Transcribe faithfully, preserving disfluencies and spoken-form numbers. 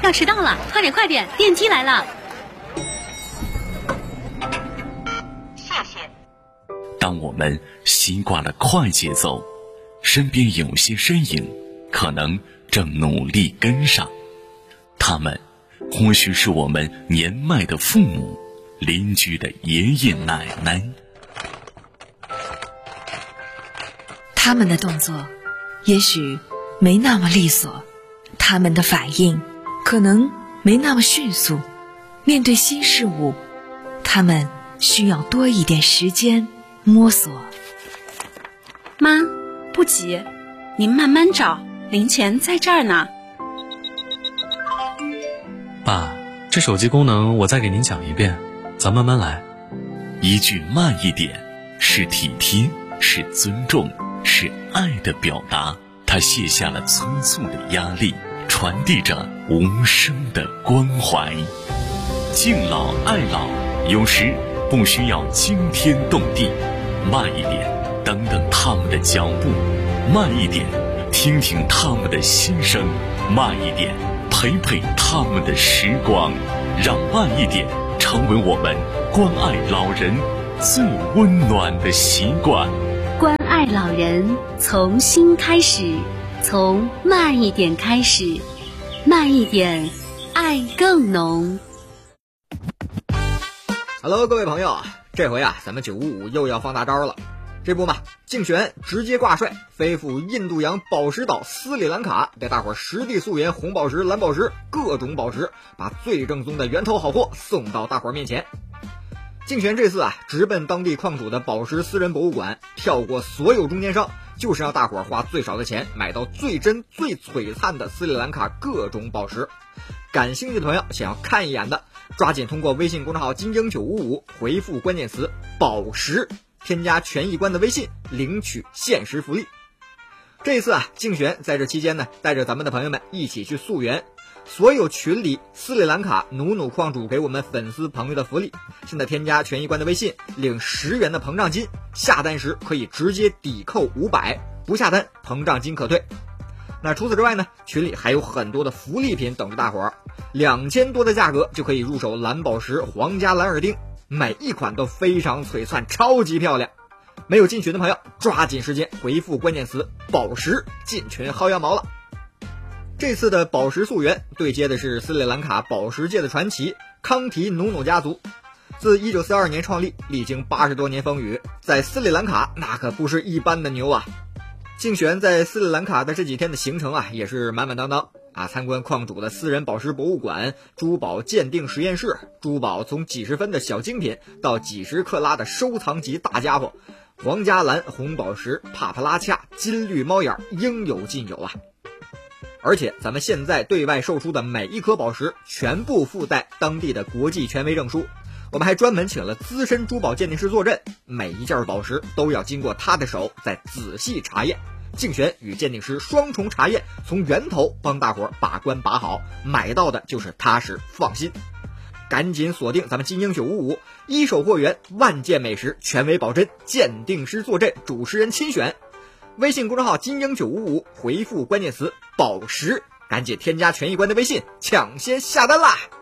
要迟到了，快点快点，电梯来了。 谢谢。 当我们习惯了快节奏，身边有些身影可能正努力跟上，他们或许是我们年迈的父母、邻居的爷爷奶奶。 他们的动作也许没那么利索，他们的反应可能没那么迅速，面对新事物，他们需要多一点时间摸索。 妈，不急，您慢慢找，零钱在这儿呢。 爸，这手机功能我再给您讲一遍，咱慢慢来。 一句慢一点，是体贴，是尊重，是爱的表达。他卸下了催促的压力，传递着无声的关怀。敬老爱老，有时不需要惊天动地，慢一点，等等他们的脚步；慢一点，听听他们的心声；慢一点，陪陪他们的时光。让慢一点成为我们关爱老人最温暖的习惯。 关爱老人从心开始，从慢一点开始，慢一点，爱更浓。 Hello， 各位朋友，这回啊，咱们九五五又要放大招了。这不嘛，竞选直接挂帅，飞赴印度洋宝石岛斯里兰卡，带大伙实地溯源红宝石、蓝宝石各种宝石，把最正宗的源头好货送到大伙面前。竞选这次啊，直奔当地矿主的宝石私人博物馆，跳过所有中间商，就是让大伙花最少的钱买到最真最璀璨的斯里兰卡各种宝石。感兴趣的朋友，想要看一眼的，抓紧通过微信公众号金鹰九五五回复关键词宝石，添加权益官的微信，领取限时福利。这一次啊，竞选在这期间呢，带着咱们的朋友们一起去溯源。所有群里斯里兰卡努努矿主给我们粉丝朋友的福利，现在添加权益官的微信，领十元的膨胀金，下单时可以直接抵扣五百，不下单膨胀金可退。那除此之外呢，群里还有很多的福利品等着大伙儿，两千多的价格就可以入手蓝宝石皇家蓝耳钉，每一款都非常璀璨，超级漂亮。没有进群的朋友，抓紧时间回复关键词宝石进群薅羊毛了。这次的宝石溯源对接的是斯里兰卡宝石界的传奇康提努努家族。自一九四二年创立，历经八十多年风雨，在斯里兰卡那可不是一般的牛啊。竞选在斯里兰卡的这几天的行程啊，也是满满当当啊！参观矿主的私人宝石博物馆、珠宝鉴定实验室，珠宝从几十分的小精品到几十克拉的收藏级大家伙，皇家蓝、红宝石、帕帕拉恰、金绿猫眼应有尽有啊！而且咱们现在对外售出的每一颗宝石全部附带当地的国际权威证书，我们还专门请了资深珠宝鉴定师坐镇，每一件宝石都要经过他的手再仔细查验。竞选与鉴定师双重查验，从源头帮大伙把关把好，买到的就是踏实放心。赶紧锁定咱们金鹰九五五，一手货源，万件美食，权威保真，鉴定师坐镇，主持人亲选。微信公众号金鹰九五五，回复关键词宝石，赶紧添加权益官的微信，抢先下单啦！